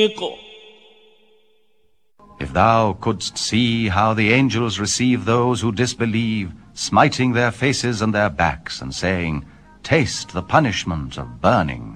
If thou couldst see how the angels receive those who disbelieve, smiting their faces and their backs, and saying, Taste the punishment of burning.